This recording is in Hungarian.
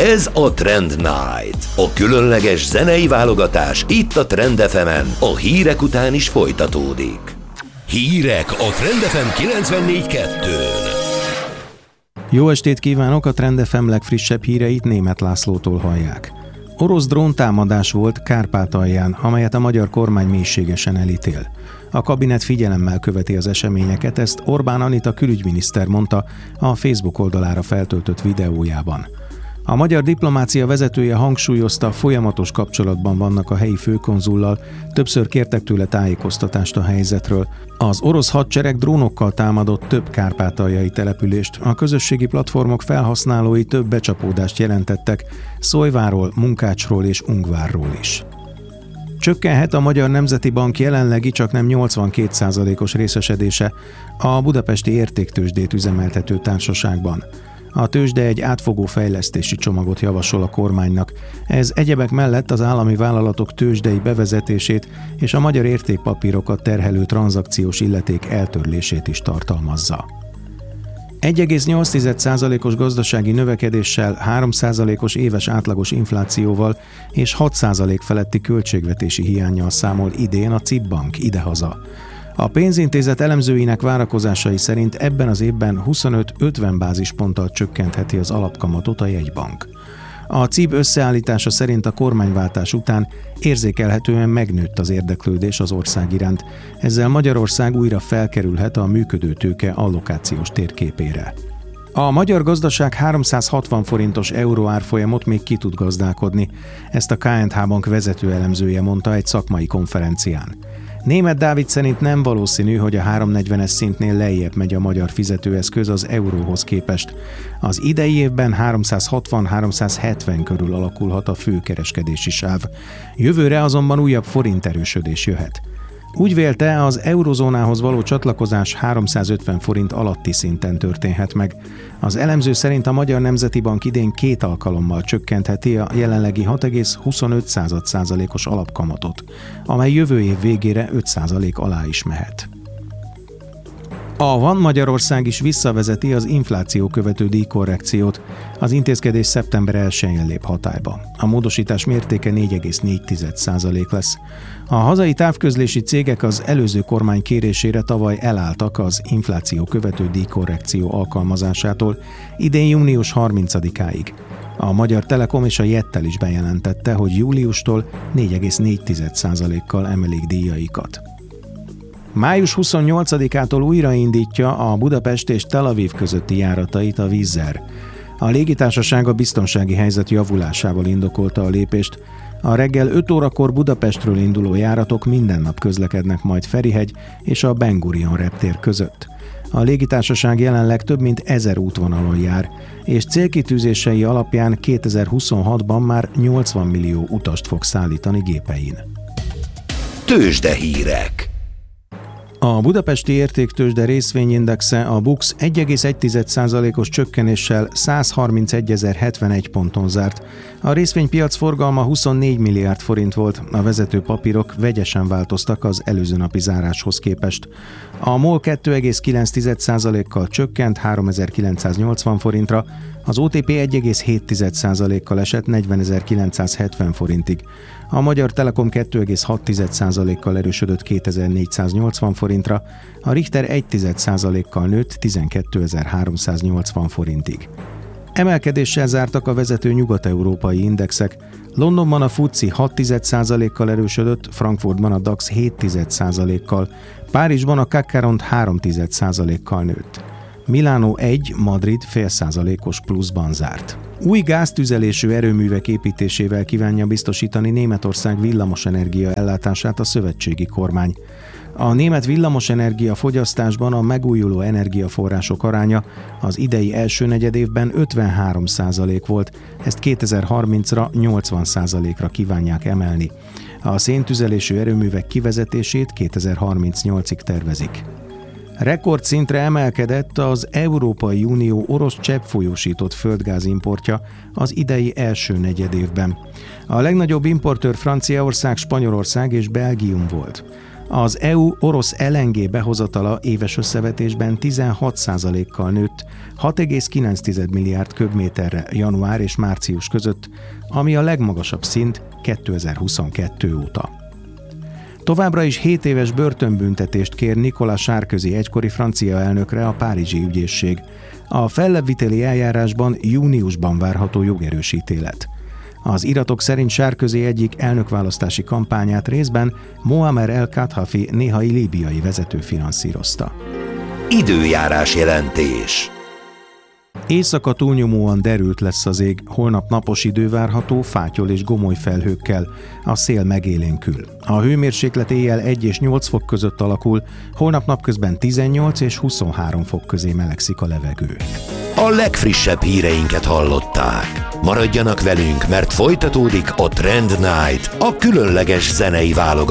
Ez a Trend Night, a különleges zenei válogatás itt a Trend FM-en, a hírek után is folytatódik. Hírek a Trend FM 94.2-n. Jó estét kívánok, a Trend FM legfrissebb híreit Németh Lászlótól hallják. Orosz dróntámadás volt Kárpátalján, amelyet a magyar kormány mélységesen elítél. A kabinet figyelemmel követi az eseményeket, ezt Orbán Anita külügyminiszter mondta a Facebook oldalára feltöltött videójában. A magyar diplomácia vezetője hangsúlyozta, folyamatos kapcsolatban vannak a helyi főkonzullal, többször kértek tőle tájékoztatást a helyzetről. Az orosz hadsereg drónokkal támadott több kárpátaljai települést, a közösségi platformok felhasználói több becsapódást jelentettek Szólyváról, Munkácsról és Ungvárról is. Csökkenhet a Magyar Nemzeti Bank jelenlegi csaknem 82%-os részesedése a budapesti értéktőzsdét üzemeltető társaságban. A tőzsde egy átfogó fejlesztési csomagot javasol a kormánynak. Ez egyebek mellett az állami vállalatok tőzsdei bevezetését és a magyar értékpapírokat terhelő tranzakciós illeték eltörlését is tartalmazza. 1,8%-os gazdasági növekedéssel, 3%-os éves átlagos inflációval és 6% feletti költségvetési hiánnyal számol idén a CIP Bank idehaza. A pénzintézet elemzőinek várakozásai szerint ebben az évben 25-50 bázisponttal csökkentheti az alapkamatot a jegybank. A CIB összeállítása szerint a kormányváltás után érzékelhetően megnőtt az érdeklődés az ország iránt, ezzel Magyarország újra felkerülhet a működő tőke allokációs térképére. A magyar gazdaság 360 forintos euró árfolyamot még ki tud gazdálkodni, ezt a KNH Bank vezető elemzője mondta egy szakmai konferencián. Németh Dávid szerint nem valószínű, hogy a 340-es szintnél lejjebb megy a magyar fizetőeszköz az euróhoz képest. Az idei évben 360-370 körül alakulhat a főkereskedési sáv. Jövőre azonban újabb forinterősödés jöhet. Úgy vélte, az eurozónához való csatlakozás 350 forint alatti szinten történhet meg. Az elemző szerint a Magyar Nemzeti Bank idén 2 alkalommal csökkentheti a jelenlegi 6,25%-os alapkamatot, amely jövő év végére 5% alá is mehet. A Van Magyarország is visszavezeti az infláció követő díjkorrekciót. Az intézkedés szeptember 1-én lép hatályba. A módosítás mértéke 4,4% lesz. A hazai távközlési cégek az előző kormány kérésére tavaly elálltak az infláció követő díjkorrekció alkalmazásától idén június 30-áig. A Magyar Telekom és a Jettel is bejelentette, hogy júliustól 4,4%-kal emelik díjaikat. Május 28-ától újraindítja a Budapest és Tel Aviv közötti járatait a Wizz Air. A légitársaság a biztonsági helyzet javulásával indokolta a lépést. A reggel 5 órakor Budapestről induló járatok minden nap közlekednek majd Ferihegy és a Ben Gurion reptér között. A légitársaság jelenleg több mint 1000 útvonalon jár, és célkitűzései alapján 2026-ban már 80 millió utast fog szállítani gépein. Tőzsdehírek. A budapesti értéktőzsde részvényindexe, a BUX 1,1%-os csökkenéssel 131.071 ponton zárt. A részvénypiac forgalma 24 milliárd forint volt, a vezető papírok vegyesen változtak az előző napi záráshoz képest. A MOL 2,9%-kal csökkent 3980 forintra, az OTP 1,7%-kal esett 40.970 forintig. A Magyar Telekom 2,6%-kal erősödött 2480 forintra, a Richter 1,1%-kal nőtt 12.380 forintig. Emelkedéssel zártak a vezető nyugat-európai indexek. Londonban a FTSE 6,1%-kal erősödött, Frankfurtban a DAX 7,1%-kal, Párizsban a CAC 3,1%-kal nőtt. Milánó 1, Madrid 0,5%-os pluszban zárt. Új gáztüzelésű erőművek építésével kívánja biztosítani Németország villamosenergia ellátását a szövetségi kormány. A német villamosenergia fogyasztásban a megújuló energiaforrások aránya az idei első negyedévben 53% volt, ezt 2030-ra 80%-ra kívánják emelni. A széntüzelésű erőművek kivezetését 2038-ig tervezik. Rekordszintre emelkedett az Európai Unió orosz cseppfolyósított földgázimportja az idei első negyedévben. A legnagyobb importőr Franciaország, Spanyolország és Belgium volt. Az EU orosz LNG behozatala éves összevetésben 16%-kal nőtt 6,9 milliárd köbméterre január és március között, ami a legmagasabb szint 2022 óta. Továbbra is 7 éves börtönbüntetést kér Nicolas Sarkozy egykori francia elnökre a párizsi ügyészség. A fellebbviteli eljárásban júniusban várható jogerős ítélet. Az iratok szerint Sarkozy egyik elnökválasztási kampányát részben Moamer el-Kadhafi néhai líbiai vezető finanszírozta. Időjárás jelentés. Éjszaka túlnyomóan derült lesz az ég, holnap napos idő várható, fátyol és gomoly felhőkkel, a szél megélénkül. A hőmérséklet éjjel 1 és 8 fok között alakul, holnap napközben 18 és 23 fok közé melegszik a levegő. A legfrissebb híreinket hallották. Maradjanak velünk, mert folytatódik a Trend Night, a különleges zenei válogatás.